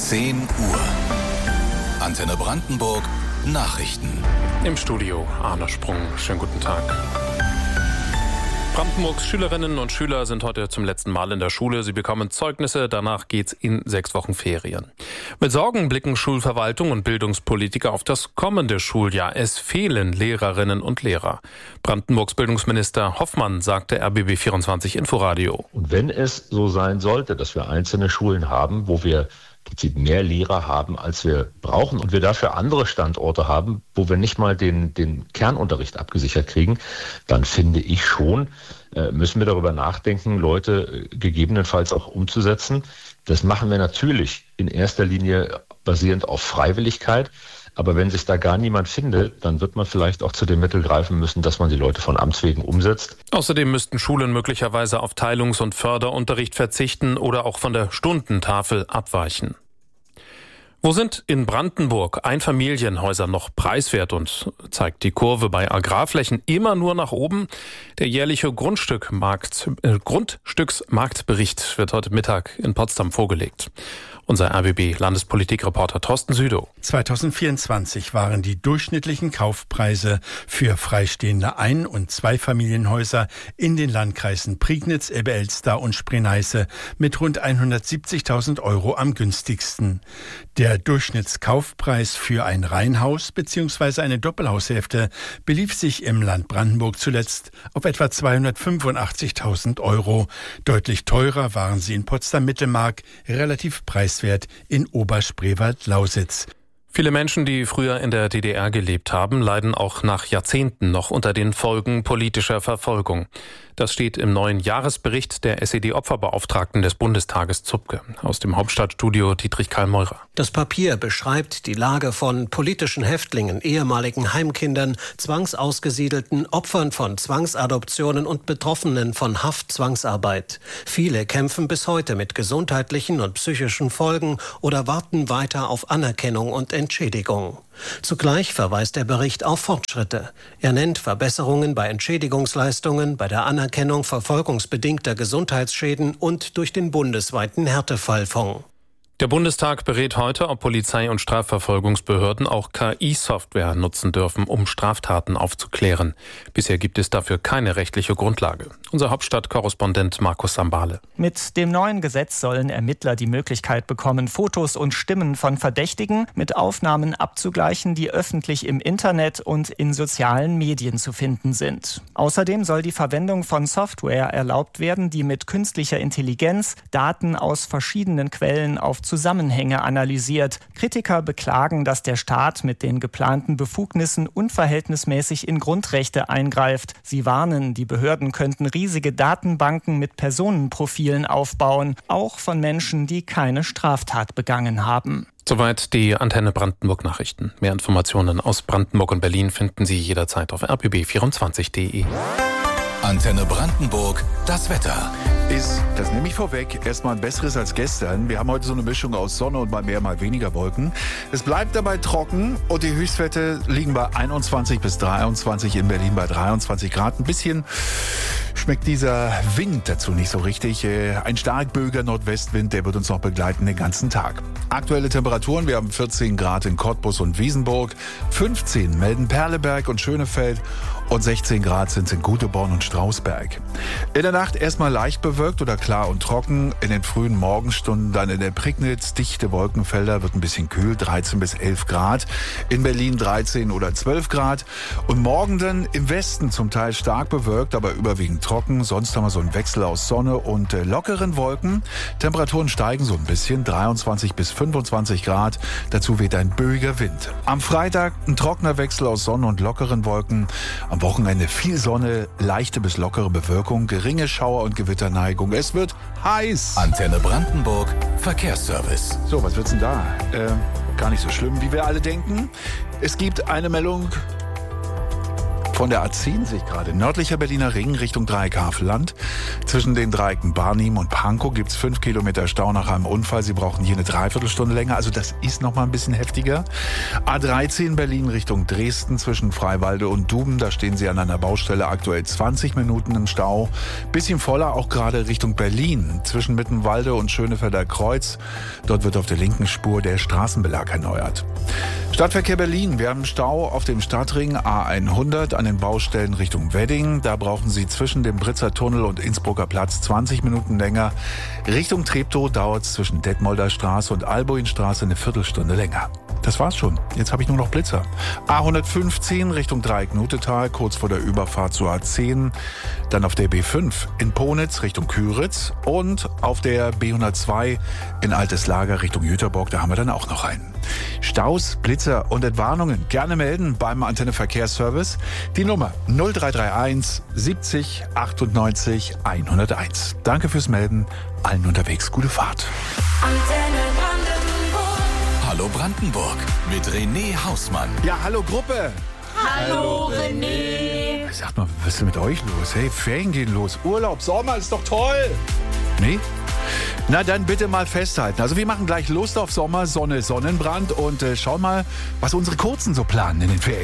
10 Uhr. Antenne Brandenburg Nachrichten. Im Studio Arne Sprung. Schönen guten Tag. Brandenburgs Schülerinnen und Schüler sind heute zum letzten Mal in der Schule. Sie bekommen Zeugnisse, danach geht's in 6 Wochen Ferien. Mit Sorgen blicken Schulverwaltung und Bildungspolitiker auf das kommende Schuljahr. Es fehlen Lehrerinnen und Lehrer. Brandenburgs Bildungsminister Hoffmann sagte RBB24 Inforadio. Und wenn es so sein sollte, dass wir einzelne Schulen haben, wo wir mehr Lehrer haben, als wir brauchen und wir dafür andere Standorte haben, wo wir nicht mal den Kernunterricht abgesichert kriegen, dann finde ich schon, müssen wir darüber nachdenken, Leute gegebenenfalls auch umzusetzen. Das machen wir natürlich in erster Linie basierend auf Freiwilligkeit. Aber wenn sich da gar niemand findet, dann wird man vielleicht auch zu dem Mittel greifen müssen, dass man die Leute von Amts wegen umsetzt. Außerdem müssten Schulen möglicherweise auf Teilungs- und Förderunterricht verzichten oder auch von der Stundentafel abweichen. Wo sind in Brandenburg Einfamilienhäuser noch preiswert und zeigt die Kurve bei Agrarflächen immer nur nach oben? Der jährliche Grundstücksmarktbericht wird heute Mittag in Potsdam vorgelegt. Unser RBB-Landespolitikreporter Thorsten Südow. 2024 waren die durchschnittlichen Kaufpreise für freistehende Ein- und Zweifamilienhäuser in den Landkreisen Prignitz, Elbe-Elster und Spree-Neiße mit rund 170.000 € am günstigsten. Der Durchschnittskaufpreis für ein Reihenhaus bzw. eine Doppelhaushälfte belief sich im Land Brandenburg zuletzt auf etwa 285.000 €. Deutlich teurer waren sie in Potsdam-Mittelmark, relativ preiswert in Oberspreewald-Lausitz. Viele Menschen, die früher in der DDR gelebt haben, leiden auch nach Jahrzehnten noch unter den Folgen politischer Verfolgung. Das steht im neuen Jahresbericht der SED-Opferbeauftragten des Bundestages Zupke. Aus dem Hauptstadtstudio Dietrich Karl Meurer. Das Papier beschreibt die Lage von politischen Häftlingen, ehemaligen Heimkindern, zwangsausgesiedelten, Opfern von Zwangsadoptionen und Betroffenen von Haftzwangsarbeit. Viele kämpfen bis heute mit gesundheitlichen und psychischen Folgen oder warten weiter auf Anerkennung und Entschädigung. Zugleich verweist der Bericht auf Fortschritte. Er nennt Verbesserungen bei Entschädigungsleistungen, bei der Anerkennung verfolgungsbedingter Gesundheitsschäden und durch den bundesweiten Härtefallfonds. Der Bundestag berät heute, ob Polizei- und Strafverfolgungsbehörden auch KI-Software nutzen dürfen, um Straftaten aufzuklären. Bisher gibt es dafür keine rechtliche Grundlage. Unser Hauptstadtkorrespondent Markus Sambale. Mit dem neuen Gesetz sollen Ermittler die Möglichkeit bekommen, Fotos und Stimmen von Verdächtigen mit Aufnahmen abzugleichen, die öffentlich im Internet und in sozialen Medien zu finden sind. Außerdem soll die Verwendung von Software erlaubt werden, die mit künstlicher Intelligenz Daten aus verschiedenen Quellen auf Zusammenhänge analysiert. Kritiker beklagen, dass der Staat mit den geplanten Befugnissen unverhältnismäßig in Grundrechte eingreift. Sie warnen, die Behörden könnten riesige Datenbanken mit Personenprofilen aufbauen, auch von Menschen, die keine Straftat begangen haben. Soweit die Antenne Brandenburg Nachrichten. Mehr Informationen aus Brandenburg und Berlin finden Sie jederzeit auf rbb24.de. Antenne Brandenburg, das Wetter. Das nehme ich vorweg, erstmal ein besseres als gestern. Wir haben heute so eine Mischung aus Sonne und mal mehr, mal weniger Wolken. Es bleibt dabei trocken und die Höchstwerte liegen bei 21 bis 23, in Berlin bei 23 Grad. Ein bisschen schmeckt dieser Wind dazu nicht so richtig. Ein stark böiger Nordwestwind, der wird uns noch begleiten den ganzen Tag. Aktuelle Temperaturen, wir haben 14 Grad in Cottbus und Wiesenburg, 15 melden Perleberg und Schönefeld und 16 Grad sind es in Guteborn und Strausberg. In der Nacht erstmal leicht bewölkt oder klar und trocken. In den frühen Morgenstunden dann in der Prignitz dichte Wolkenfelder, wird ein bisschen kühl, 13 bis 11 Grad. In Berlin 13 oder 12 Grad. Und morgen dann im Westen zum Teil stark bewölkt, aber überwiegend trocken. Sonst haben wir so einen Wechsel aus Sonne und lockeren Wolken. Temperaturen steigen so ein bisschen, 23 bis 25 Grad. Dazu weht ein böiger Wind. Am Freitag ein trockener Wechsel aus Sonne und lockeren Wolken. Am Wochenende viel Sonne, leichte bis lockere Bewölkung, geringe Schauer und Gewitterneigung. Es wird heiß. Antenne Brandenburg, Verkehrsservice. So, was wird's denn da? Gar nicht so schlimm, wie wir alle denken. Es gibt eine Meldung Von der A10 sehe ich gerade. Nördlicher Berliner Ring Richtung Dreieck Havelland. Zwischen den Dreiecken Barnim und Pankow gibt es 5 Kilometer Stau nach einem Unfall. Sie brauchen hier eine Dreiviertelstunde länger. Also das ist noch mal ein bisschen heftiger. A13 Berlin Richtung Dresden zwischen Freiwalde und Duben. Da stehen Sie an einer Baustelle aktuell 20 Minuten im Stau. Bisschen voller auch gerade Richtung Berlin. Zwischen Mittenwalde und Schönefelder Kreuz. Dort wird auf der linken Spur der Straßenbelag erneuert. Stadtverkehr Berlin. Wir haben Stau auf dem Stadtring A100 an den Baustellen Richtung Wedding. Da brauchen Sie zwischen dem Britzer Tunnel und Innsbrucker Platz 20 Minuten länger. Richtung Treptow dauert es zwischen Detmolder Straße und Albuinstraße eine Viertelstunde länger. Das war's schon. Jetzt habe ich nur noch Blitzer. A115 Richtung Dreieck-Nutetal, kurz vor der Überfahrt zur A10. Dann auf der B5 in Ponitz Richtung Küritz und auf der B102 in Altes Lager Richtung Jüterbock. Da haben wir dann auch noch einen. Staus, Blitzer und Entwarnungen gerne melden beim Antenne Verkehrsservice. Die Nummer 0331 70 98 101. Danke fürs Melden. Allen unterwegs gute Fahrt. Antenne Brandenburg. Hallo Brandenburg mit René Hausmann. Ja, hallo Gruppe. Hallo René. Sagt mal, was ist denn mit euch los? Hey, Ferien gehen los. Urlaub, Sommer ist doch toll. Nee? Na dann bitte mal festhalten. Also wir machen gleich Lust auf Sommer, Sonne, Sonnenbrand und schauen mal, was unsere Kurzen so planen in den Ferien.